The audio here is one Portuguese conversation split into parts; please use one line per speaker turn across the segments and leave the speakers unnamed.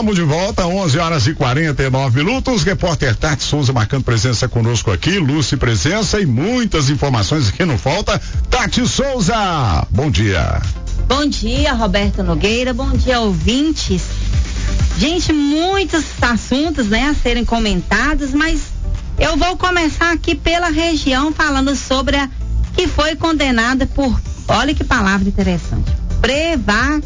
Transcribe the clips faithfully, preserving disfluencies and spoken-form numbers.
Estamos de volta, onze horas e quarenta e nove minutos. Repórter Tati Souza marcando presença conosco aqui, Lúcia presença e muitas informações que não falta. Tati Souza, bom dia.
Bom dia, Roberto Nogueira, bom dia, ouvintes. Gente, muitos assuntos, né, a serem comentados, mas eu vou começar aqui pela região falando sobre a que foi condenada por, olha que palavra interessante, prevaricação.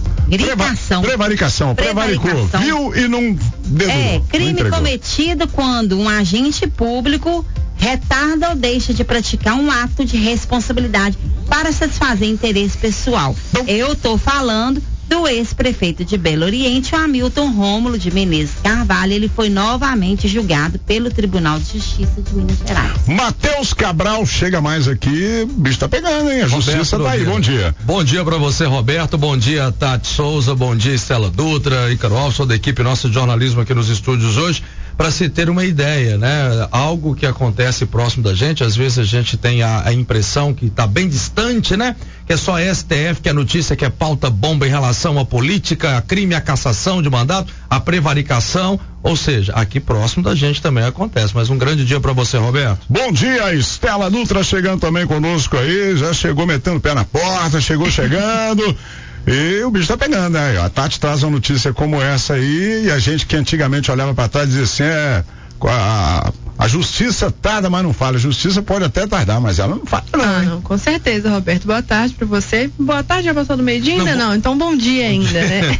Prevaricação, prevaricou, viu e não dedurou.
É, crime cometido quando um agente público retarda ou deixa de praticar um ato de responsabilidade para satisfazer interesse pessoal. Eu tô falando do ex-prefeito de Belo Oriente, o Hamilton Rômulo de Menezes Carvalho. Ele foi novamente julgado pelo Tribunal de Justiça de Minas Gerais.
Matheus Cabral chega mais aqui, o bicho tá pegando, hein? A
Roberto,
justiça tá aí, bom dia.
Bom dia pra você, Roberto, bom dia, Tati Souza, bom dia, Estela Dutra, Ícaro Alves, da equipe nossa de jornalismo aqui nos estúdios hoje. Para se ter uma ideia, né? Algo que acontece próximo da gente, às vezes a gente tem a, a impressão que está bem distante, né? Que é só S T F, que é notícia, que é pauta bomba em relação à política, a crime, a cassação de mandato, a prevaricação, ou seja, aqui próximo da gente também acontece. Mas um grande dia para você, Roberto.
Bom dia, Estela Dutra chegando também conosco aí, já chegou metendo o pé na porta, chegou chegando. E o bicho tá pegando, né? A Tati traz uma notícia como essa aí, e a gente que antigamente olhava pra trás e dizia assim, é, a, a justiça tarda, mas não fala. A justiça pode até tardar, mas ela não fala, não.
Ah, não, com certeza, Roberto. Boa tarde pra você. Boa tarde, já passou do meio-dia ainda? Não, não, então bom dia ainda, né?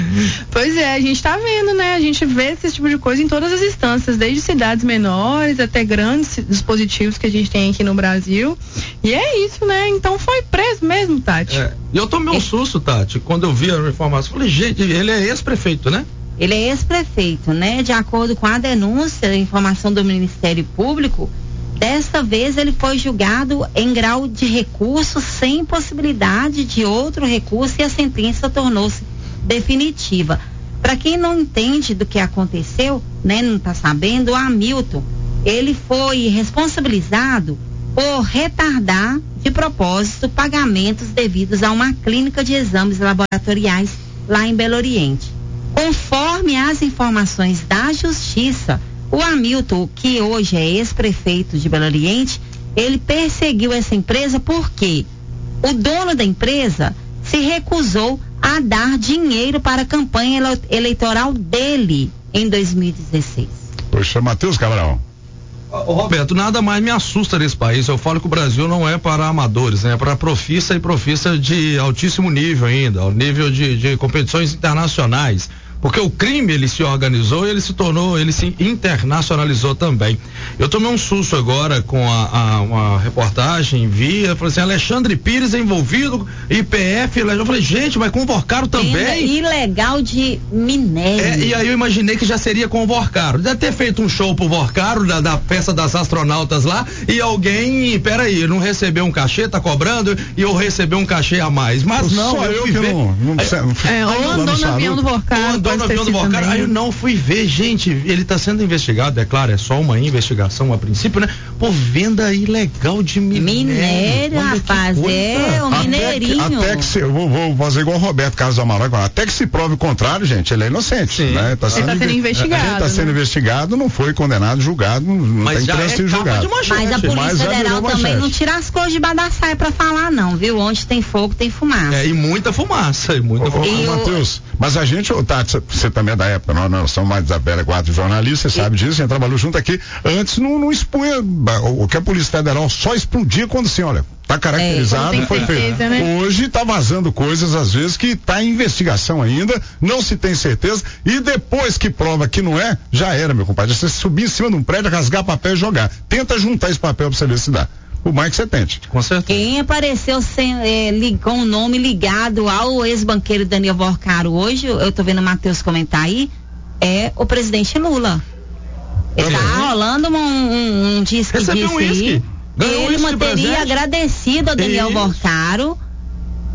Pois é, a gente tá vendo, né? A gente vê esse tipo de coisa em todas as instâncias, desde cidades menores até grandes dispositivos que a gente tem aqui no Brasil. E é isso, né? Então foi preso mesmo, Tati.
É, e eu tomei um é. susto, Tati, quando eu vi a informação. Falei, gente, ele é ex-prefeito, né?
Ele é ex-prefeito, né? De acordo com a denúncia, a informação do Ministério Público, desta vez ele foi julgado em grau de recurso sem possibilidade de outro recurso e a sentença tornou-se definitiva. Para quem não entende do que aconteceu, né? Não está sabendo, o Hamilton, ele foi responsabilizado por retardar de propósito pagamentos devidos a uma clínica de exames laboratoriais lá em Belo Oriente. Conforme as informações da Justiça, o Hamilton, que hoje é ex-prefeito de Belo Oriente, ele perseguiu essa empresa porque o dono da empresa se recusou a dar dinheiro para a campanha eleitoral dele em dois mil e dezesseis.
Poxa, Matheus Cabral.
Ô, Roberto, nada mais me assusta nesse país. Eu falo que o Brasil não é para amadores, né? É para profissa e profissa de altíssimo nível ainda, ao nível de, de competições internacionais. Porque o crime, ele se organizou e ele se tornou, ele se internacionalizou também. Eu tomei um susto agora com a, a uma reportagem, via, falei assim, Alexandre Pires é envolvido, I P F, eu falei, gente, mas com o Vorcaro também.
Ilegal de minério.
É, e aí eu imaginei que já seria com o Vorcaro. Deve ter feito um show pro Vorcaro, da, da peça das astronautas lá, e alguém, peraí, não recebeu um cachê, tá cobrando, e eu recebi um cachê a mais. Mas não,
Só
eu,
eu
fui
que
ver.
não, não,
é, ou andou no avião do Vorcaro.
No avião do Vorcaro, aí eu não fui ver, gente, ele está sendo investigado, é claro, é só uma investigação a princípio, né? Por venda ilegal de minério.
Minério, rapaz, é o mineirinho.
Até que, até que se, eu vou, vou fazer igual o Roberto Carlos Amaral, até que se prove o contrário, gente, ele é inocente,
Sim.
né? Tá
sendo, ele está sendo investigado.
Ele está sendo né? investigado, não foi condenado, julgado, não
mas
tem trânsito
é
julgado.
Mas a Polícia
mas
Federal também não tira as coisas de da saia pra falar não, viu? Onde tem fogo tem fumaça.
É, e muita fumaça, e muita
ô,
fumaça.
Ô, Matheus, mas a gente, ô, Tati, você também é da época, nós, nós somos mais da velha guarda de jornalista, você sabe disso, a gente trabalhou junto aqui, antes não, não expunha, o que a Polícia Federal só explodia quando assim, olha, tá caracterizado,
é,
foi feito.
Certeza, né?
Hoje tá vazando coisas, às vezes, que tá em investigação ainda, não se tem certeza, e depois que prova que não é, já era, meu compadre, você subir em cima de um prédio, rasgar papel e jogar. Tenta juntar esse papel pra você ver se dá. O mais que você tente.
Com certeza.
Quem apareceu sem, é, li, com o nome ligado ao ex-banqueiro Daniel Vorcaro hoje, eu tô vendo o Matheus comentar aí, é o presidente Lula. Está é. rolando um, um, um disque
Recebeu
disso
um
aí.
Ganhou
Ele
um
manteria agradecido ao Daniel Vorcaro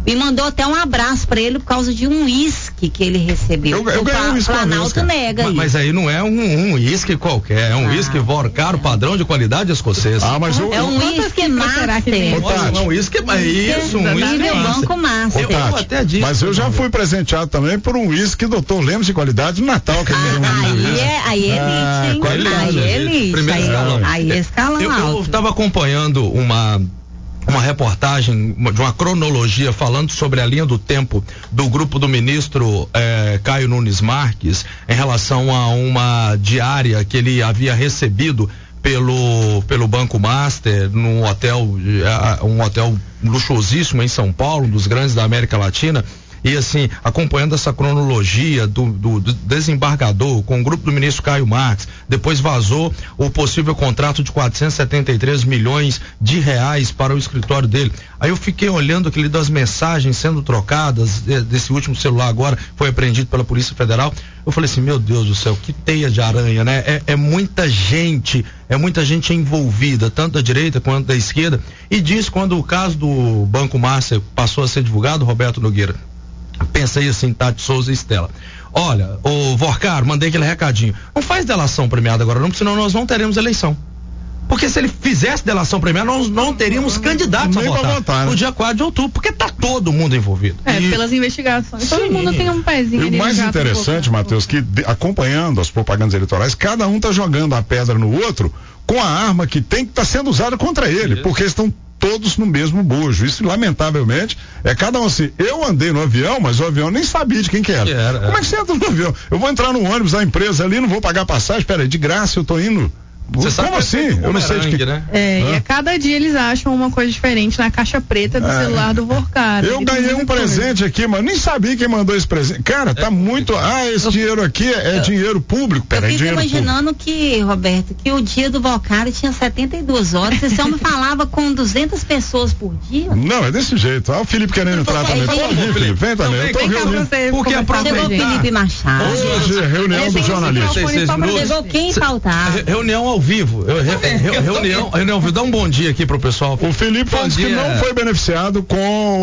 Me mandou até um abraço pra ele por causa de um uísque que ele recebeu.
Eu, eu ganhei um uísque.
O Planalto nega
mas, mas aí não é um uísque um qualquer, é um uísque ah, Vorcaro, é. padrão de qualidade escocesa.
Ah, mas eu,
é um uísque master.
Não, um uísque, mas isso, um uísque
Banco Master.
Eu, eu até disse, mas eu já fui presenteado também por um uísque doutor Lemos de qualidade no Natal. Que
ah, aí, é, aí é
ah,
elite, hein? Aí é elite. Aí, escalão. aí é escalão
eu,
alto.
Eu estava acompanhando uma uma reportagem de uma cronologia falando sobre a linha do tempo do grupo do ministro eh, Caio Nunes Marques em relação a uma diária que ele havia recebido pelo pelo Banco Master num hotel uh, um hotel luxuosíssimo em São Paulo, um dos grandes da América Latina. E assim, acompanhando essa cronologia do, do, do desembargador com o grupo do ministro Caio Marques, depois vazou o possível contrato de quatrocentos e setenta e três milhões de reais para o escritório dele. Aí eu fiquei olhando aquele das mensagens sendo trocadas, desse último celular agora, foi apreendido pela Polícia Federal. Eu falei assim, meu Deus do céu, que teia de aranha, né? É, é muita gente, é muita gente envolvida, tanto da direita quanto da esquerda. E diz quando o caso do Banco Master passou a ser divulgado, Roberto Nogueira, pensei assim, Tati Souza e Estela. Olha, o Vorcaro, mandei aquele recadinho. Não faz delação premiada agora não, porque senão nós não teremos eleição. Porque se ele fizesse delação premiada, nós não teríamos candidatos
Nem
a votar,
votar, né?
no dia quatro de outubro, porque tá todo mundo envolvido.
É,
e...
pelas investigações. Sim. Todo mundo tem um pezinho.
E o mais interessante, Matheus, que de, acompanhando as propagandas eleitorais, cada um tá jogando a pedra no outro com a arma que tem que estar tá sendo usada contra ele, Isso. porque estão todos no mesmo bojo. Isso, lamentavelmente, é cada um assim. Eu andei no avião, mas o avião nem sabia de quem que era. Que era Como é que você entra no avião? Eu vou entrar no ônibus da empresa ali, não vou pagar passagem, peraí, de graça eu tô indo.
Você
Como assim? Eu não sei de que...
né? É, ah. e a cada dia eles acham uma coisa diferente na caixa preta do é. celular do Vorcaro.
Eu ganhei um presente coisa. aqui, mas nem sabia quem mandou esse presente. Cara, tá é. muito. Ah, esse eu, dinheiro aqui é eu, dinheiro público. Peraí,
eu fico imaginando público. que, Roberto, que o dia do Vorcaro tinha setenta e duas horas. Esse homem falava com duzentas pessoas por dia.
Não, é desse jeito. Olha o Felipe querendo entrar também. Pode vir, Felipe. Vem também. Eu tô reunindo.
Porque aproveitar. Chegou o Felipe Machado.
Hoje é reunião do jornalista.
Chegou quem faltar.
Reunião ao vivo. Eu Reunião, reunião, dá um bom dia aqui pro pessoal.
O Felipe falou que não foi beneficiado com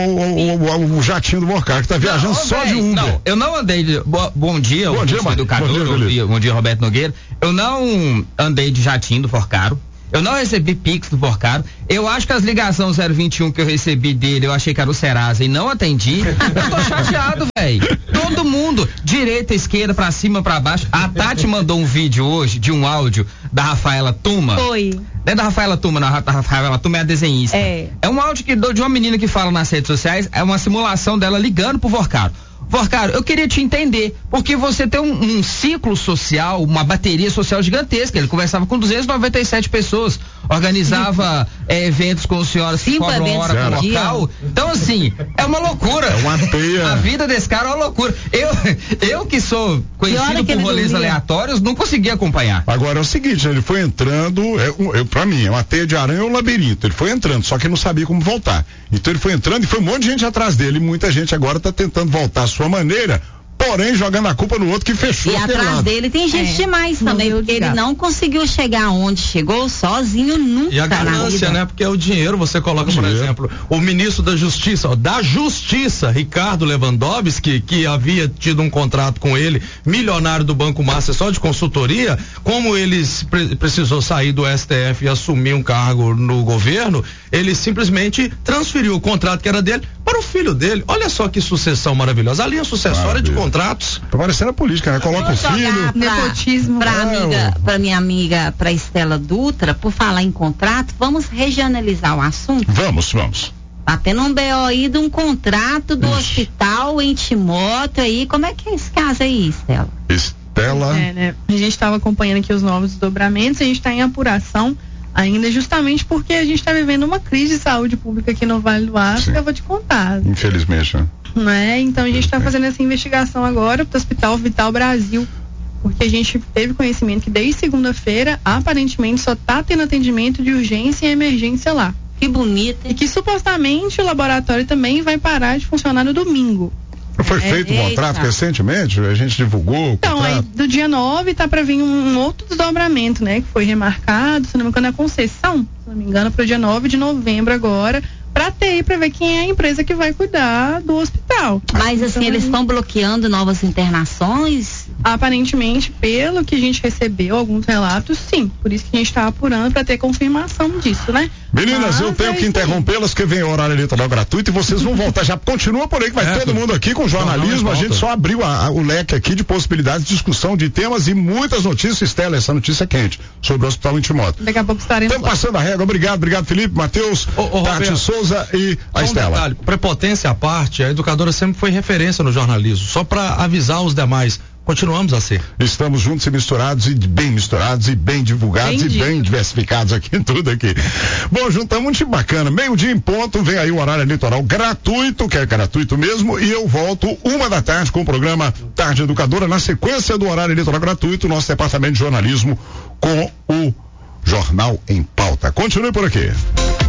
o, o, o jatinho do Vorcaro, que tá viajando não, só de Uber.
Não, eu não andei de. Bo, bom dia,
bom dia,
educador, bom dia, dia, bom dia, Roberto Nogueira. Eu não andei de jatinho do Vorcaro. Eu não recebi Pix do Vorcaro. Eu acho que as ligações zero vinte e um que eu recebi dele, eu achei que era o Serasa e não atendi. Eu tô chateado, velho. Todo mundo, direita, esquerda, pra cima, pra baixo. A Tati mandou um vídeo hoje de um áudio da Rafaela Tuma.
Foi.
Não é da Rafaela Tuma, não. A Rafaela Tuma é a desenhista.
É.
É um áudio que de uma menina que fala nas redes sociais, é uma simulação dela ligando pro Vorcaro. Vorcaro, eu queria te entender, porque você tem um, um ciclo social, uma bateria social gigantesca. Ele conversava com duzentas e noventa e sete pessoas, organizava é, eventos com senhoras que cobram hora pro local. Então, assim, é uma loucura.
É uma teia.
A vida desse cara é uma loucura. Eu, eu que sou conhecido por rolês aleatórios, não consegui acompanhar.
Agora é o seguinte, ele foi entrando, é, é, pra mim, é uma teia de aranha ou um labirinto. Ele foi entrando, só que não sabia como voltar. Então ele foi entrando e foi um monte de gente atrás dele. Muita gente agora tá tentando voltar à sua maneira, porém jogando a culpa no outro que fechou.
E atrás lado. dele tem gente é, demais também, porque ele não conseguiu chegar onde chegou sozinho nunca.
E a ganância, né? Porque é o dinheiro, você coloca, por exemplo, o ministro da Justiça, ó, da Justiça, Ricardo Lewandowski, que havia tido um contrato com ele, milionário do Banco Master só de consultoria, como ele pre- precisou sair do S T F e assumir um cargo no governo, ele simplesmente transferiu o contrato que era dele para o filho dele. Olha só que sucessão maravilhosa. A linha sucessória ah, de contratos.
Tá parecendo a política, né? Coloca o filho.
Nepotismo. Pra, pra, amiga, pra minha amiga, pra Estela Dutra, por falar em contrato, vamos regionalizar o assunto?
Vamos, vamos.
Tá tendo um B O aí de um contrato do Ixi. hospital em Timóteo aí. Como é que é esse caso aí, Estela?
Estela.
É, né? A gente estava acompanhando aqui os novos desdobramentos, a gente está em apuração ainda justamente porque a gente está vivendo uma crise de saúde pública aqui no Vale do Aço, que eu vou te contar.
Infelizmente, né?
Né? Então a gente está fazendo essa investigação agora para o Hospital Vital Brasil, porque a gente teve conhecimento que desde segunda-feira, aparentemente, só está tendo atendimento de urgência e emergência lá.
Que bonito.
E que supostamente o laboratório também vai parar de funcionar no domingo.
Foi é, feito um contrato eita. recentemente? A gente divulgou o
então,
contrato?
Aí, do dia nove tá para vir um, um outro desdobramento, né? Que foi remarcado, se não me engano, a concessão, se não me engano, para o dia nove de novembro agora, para debater aí para ver quem é a empresa que vai cuidar do hospital.
Mas assim, então, eles estão bloqueando novas internações?
Aparentemente, pelo que a gente recebeu, alguns relatos, sim. Por isso que a gente está apurando para ter confirmação disso, né?
Meninas, Mas eu tenho é que interrompê-las, que vem o horário eleitoral gratuito e vocês vão voltar. Já continua por aí que vai é, todo mundo aqui com jornalismo. A gente só abriu a, a, o leque aqui de possibilidades de discussão de temas e muitas notícias. Estela, essa notícia é quente sobre o Hospital Intimoto.
Daqui a pouco estaremos.
Estamos passando a régua. Obrigado, obrigado, Felipe, Matheus, Tati Souza e a
um
Estela.
Detalhe, prepotência à parte, a educadora sempre foi referência no jornalismo. Só para avisar os demais. Continuamos a ser.
Estamos juntos e misturados e bem misturados e bem divulgados bem e dito. bem diversificados aqui em tudo aqui. Bom, juntamos muito bacana. Meio-dia em ponto, vem aí o horário eleitoral gratuito, que é gratuito mesmo, e eu volto uma da tarde com o programa Tarde Educadora, na sequência do horário eleitoral gratuito, nosso departamento de jornalismo com o Jornal em Pauta. Continue por aqui.